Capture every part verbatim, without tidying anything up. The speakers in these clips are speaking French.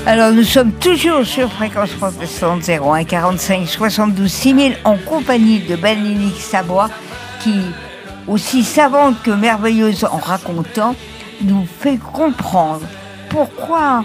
Alors, nous sommes toujours sur Fréquence Protestante zéro un quarante-cinq soixante-douze six mille en compagnie de Bénédicte Sabois qui, aussi savante que merveilleuse en racontant, nous fait comprendre pourquoi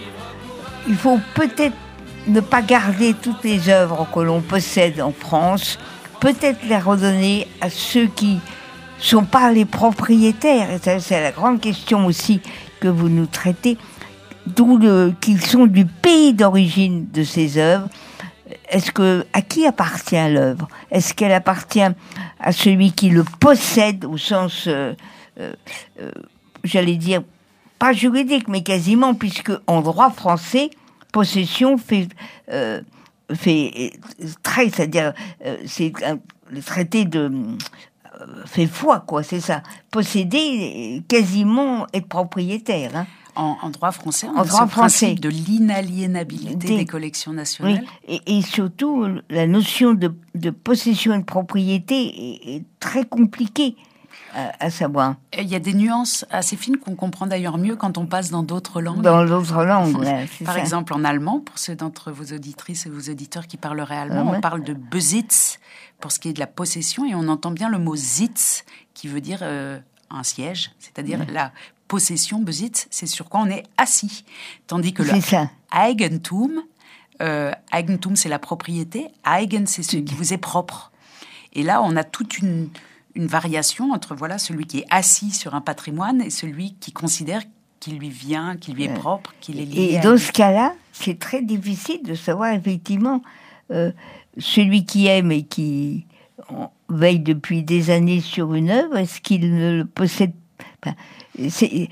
il faut peut-être ne pas garder toutes les œuvres que l'on possède en France, peut-être les redonner à ceux qui ne sont pas les propriétaires. Et ça, c'est la grande question aussi que vous nous traitez. D'où le, qu'ils sont du pays d'origine de ces œuvres. Est-ce que, à qui appartient l'œuvre? Est-ce qu'elle appartient à celui qui le possède au sens, euh, euh, euh, j'allais dire, pas juridique, mais quasiment, puisque en droit français, possession fait, euh, fait très, c'est-à-dire, euh, c'est un, le traité de euh, fait foi, quoi, c'est ça. Posséder, quasiment être propriétaire, hein. En, en droit français, on en a droit ce français. principe de l'inaliénabilité des, des collections nationales. Oui, et, et surtout, la notion de, de possession et de propriété est, est très compliquée à, à savoir. Il y a des nuances assez fines qu'on comprend d'ailleurs mieux quand on passe dans d'autres langues. Dans d'autres langues, ouais, c'est Par ça. exemple, en allemand, pour ceux d'entre vos auditrices et vos auditeurs qui parleraient allemand, Ah ouais. on parle de Besitz pour ce qui est de la possession, et on entend bien le mot Sitz qui veut dire euh, un siège, c'est-à-dire ouais. la possession, Besitz, c'est sur quoi on est assis. Tandis que le Eigentum, euh, Eigentum, c'est la propriété, Eigen, c'est ce qui vous est propre. Et là, on a toute une, une variation entre voilà celui qui est assis sur un patrimoine et celui qui considère qu'il lui vient, qu'il lui est propre, qu'il est lié. Et dans ce cas-là, c'est très difficile de savoir effectivement euh, celui qui aime et qui veille depuis des années sur une œuvre, est-ce qu'il ne le possède pas? C'est,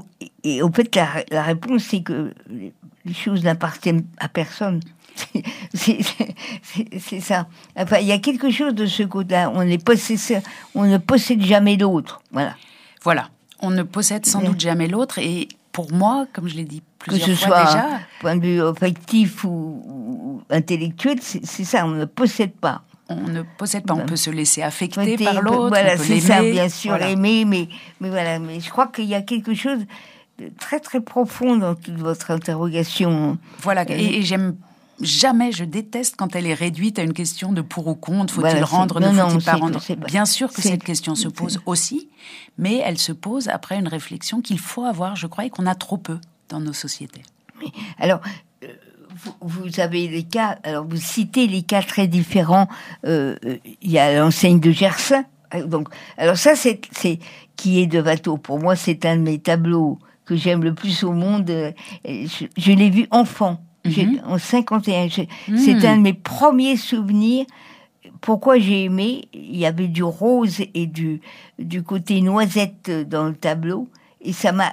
et au fait, la, la réponse, c'est que les choses n'appartiennent à personne. C'est, c'est, c'est, c'est ça. Enfin, il y a quelque chose de ce côté-là. On est possesseur, on ne possède jamais l'autre. Voilà. Voilà. On ne possède sans doute jamais l'autre. Et pour moi, comme je l'ai dit plusieurs que ce fois soit déjà, point de vue affectif ou, ou intellectuel, c'est, c'est ça. On ne possède pas. On ne possède pas, on peut se laisser affecter Côté, par l'autre, voilà, on peut c'est l'aimer. Ça, bien sûr, voilà. aimer, mais, mais voilà. Mais je crois qu'il y a quelque chose de très, très profond dans toute votre interrogation. Voilà, et, et j'aime jamais, je déteste quand elle est réduite à une question de pour ou contre, faut-il voilà, rendre, non, ne faut-il non, pas rendre. Pas, bien sûr que c'est, cette question se pose c'est... aussi, mais elle se pose après une réflexion qu'il faut avoir, je crois, et qu'on a trop peu dans nos sociétés. Alors... Vous, vous avez les cas, alors vous citez les cas très différents. Euh, il y a l'enseigne de Gersaint. Donc, alors ça, c'est, c'est qui est de Watteau. Pour moi, c'est un de mes tableaux que j'aime le plus au monde. Je, je l'ai vu enfant, mm-hmm. en cinquante et un. Je, mm. C'est un de mes premiers souvenirs. Pourquoi j'ai aimé? Il y avait du rose et du du côté noisette dans le tableau, et ça m'a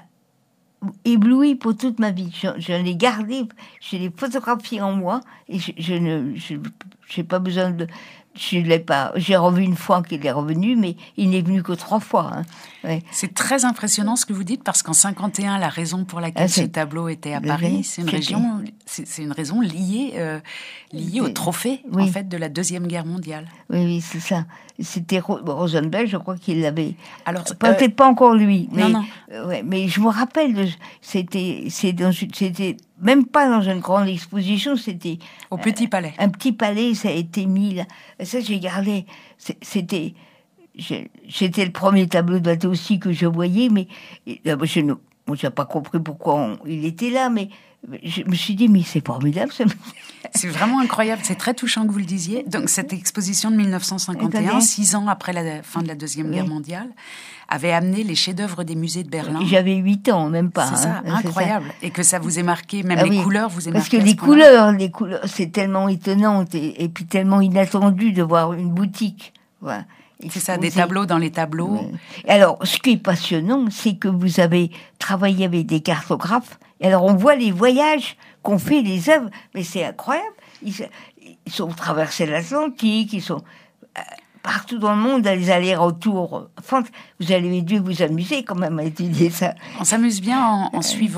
ébloui pour toute ma vie. Je, je l'ai gardé, je l'ai photographié en moi, et je, je ne, je, j'ai pas besoin de, je l'ai pas, j'ai revu une fois qu'il est revenu, mais il n'est venu que trois fois. Hein. Ouais. C'est très impressionnant ce que vous dites, parce qu'en cinquante et un, la raison pour laquelle ah, ce tableau était à Paris, c'est une région, c'est, c'est une raison liée, euh, liée au trophée, oui. en fait, de la Deuxième Guerre mondiale. Oui, oui, c'est ça. C'était Rosenberg, je crois qu'il l'avait. Alors, peut-être euh, pas encore lui, mais, non, non. Euh, ouais, mais je me rappelle, de, c'était, c'est dans, c'était même pas dans une grande exposition, c'était au Petit euh, Palais. Un petit palais, ça a été mis là. Ça, j'ai gardé. C'était, c'était le premier tableau de Watteau aussi que je voyais, mais je ne, moi, j'ai pas compris pourquoi on, il était là, mais je me suis dit, mais c'est formidable. Ça. C'est vraiment incroyable, c'est très touchant que vous le disiez. Donc, cette exposition de mille neuf cent cinquante et un, six ans après la fin de la Deuxième oui. Guerre mondiale, avait amené les chefs-d'œuvre des musées de Berlin. J'avais huit ans, même pas. C'est ça, hein, incroyable. C'est ça. Et que ça vous ait marqué, même ah, les oui. couleurs vous aient Parce marqué. Parce que les couleurs, les couleurs, c'est tellement étonnant et, et puis tellement inattendu de voir une boutique. Voilà. C'est ça, des tableaux dans les tableaux. Oui. Alors, ce qui est passionnant, c'est que vous avez travaillé avec des cartographes. Et alors, on voit les voyages qu'ont fait les œuvres. Mais c'est incroyable. Ils, ils sont traversés l'Atlantique, ils sont euh, partout dans le monde, les allers-retours. Enfin, vous avez dû vous amuser quand même à étudier ça. On s'amuse bien en, en suivant